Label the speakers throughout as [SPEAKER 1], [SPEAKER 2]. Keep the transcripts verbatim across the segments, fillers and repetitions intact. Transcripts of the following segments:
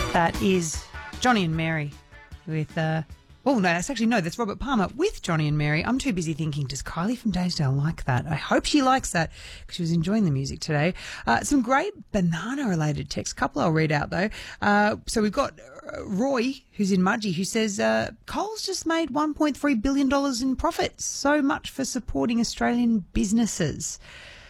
[SPEAKER 1] That is Johnny and Mary with, uh, oh, no, that's actually, no, that's Robert Palmer with Johnny and Mary. I'm too busy thinking, does Kylie from Daysdale like that? I hope she likes that because she was enjoying the music today. Uh, some great banana-related texts. A couple I'll read out, though. Uh, so we've got uh, Roy, who's in Mudgee, who says, uh, Coles just made one point three billion dollars in profits. So much for supporting Australian businesses.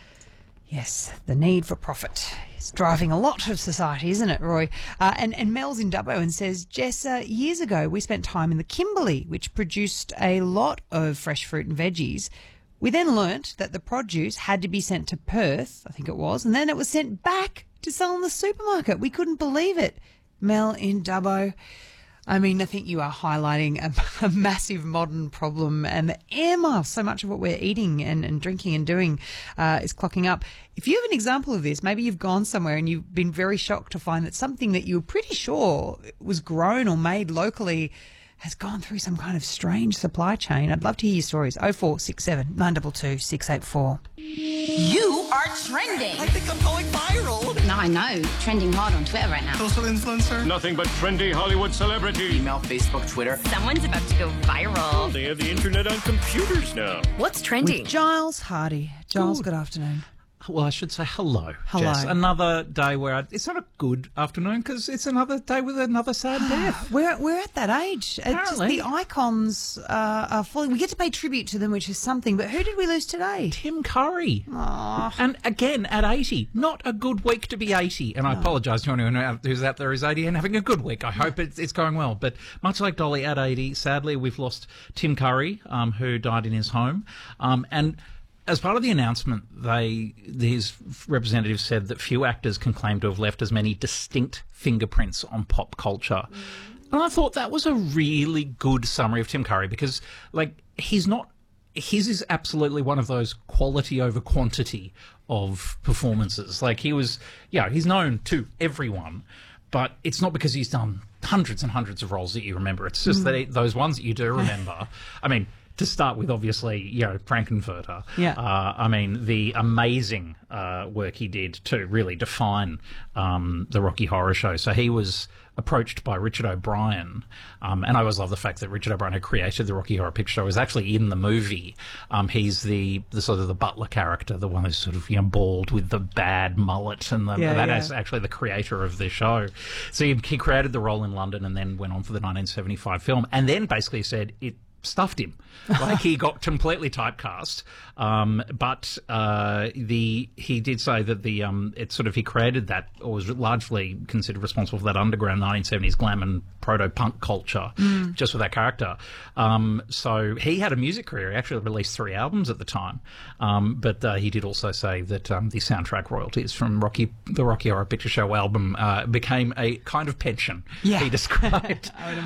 [SPEAKER 1] Yes, the need for profit is driving a lot of society, isn't it, Roy? Uh, and, and Mel's in Dubbo and says, Jess, uh, years ago we spent time in the Kimberley, which produced a lot of fresh fruit and veggies. We then learnt that the produce had to be sent to Perth, I think it was, and then it was sent back to sell in the supermarket. We couldn't believe it. Mel in Dubbo. I mean, I think you are highlighting a, a massive modern problem, and the air miles, so much of what we're eating and, and drinking and doing uh, is clocking up. If you have an example of this, maybe you've gone somewhere and you've been very shocked to find that something that you were pretty sure was grown or made locally has gone through some kind of strange supply chain. I'd love to hear your stories. oh four six seven, nine two two, six eight four.
[SPEAKER 2] You are trending.
[SPEAKER 3] I think I'm going viral.
[SPEAKER 2] No, I know. Trending hard on Twitter right now.
[SPEAKER 3] Social influencer.
[SPEAKER 4] Nothing but trendy Hollywood celebrity.
[SPEAKER 3] Email, Facebook, Twitter.
[SPEAKER 2] Someone's about to go viral.
[SPEAKER 4] They have the internet on computers now.
[SPEAKER 2] What's trending?
[SPEAKER 1] With Giles Hardy. Giles, good afternoon.
[SPEAKER 5] Well, I should say hello,
[SPEAKER 1] Hello.
[SPEAKER 5] Jess. Another day where I, it's not a good afternoon because it's another day with another sad death.
[SPEAKER 1] We're we're at that age. It's just
[SPEAKER 5] Apparently.
[SPEAKER 1] the icons uh, are falling. We get to pay tribute to them, which is something. But who did we lose today?
[SPEAKER 5] Tim Curry.
[SPEAKER 1] Aw.
[SPEAKER 5] And again, at eighty. Not a good week to be eighty. And I apologise to anyone who's out there who's eighty and having a good week. I hope it's, it's going well. But much like Dolly at eighty, sadly, we've lost Tim Curry, um, who died in his home. Um, and as part of the announcement, they his representatives said that few actors can claim to have left as many distinct fingerprints on pop culture. Mm. And I thought that was a really good summary of Tim Curry because, like, he's not... His is absolutely one of those quality over quantity of performances. Like, he was... Yeah, he's known to everyone, but it's not because he's done hundreds and hundreds of roles that you remember. It's just mm. that it, those ones that you do remember... I mean... To start with, obviously, you know, Frankenfurter.
[SPEAKER 1] Yeah.
[SPEAKER 5] Uh, I mean, the amazing uh, work he did to really define um, the Rocky Horror Show. So he was approached by Richard O'Brien, um, and I always love the fact that Richard O'Brien, who created the Rocky Horror Picture Show, was actually in the movie. Um, he's the, the sort of the butler character, the one who's sort of, you know, bald with the bad mullet, and the,
[SPEAKER 1] Yeah,
[SPEAKER 5] that
[SPEAKER 1] yeah.
[SPEAKER 5] is actually the creator of the show. So he, he created the role in London and then went on for the nineteen seventy-five film, and then basically said it stuffed him. Like, he got completely typecast. Um, but uh, the he did say that the um, it sort of he created that, or was largely considered responsible for that underground nineteen seventies glam and proto-punk culture mm. just with that character. Um, so he had a music career. He actually released three albums at the time. Um, but uh, he did also say that um, the soundtrack royalties from Rocky, the Rocky Horror Picture Show album uh, became a kind of pension,
[SPEAKER 1] Yeah.
[SPEAKER 5] he described.
[SPEAKER 1] I would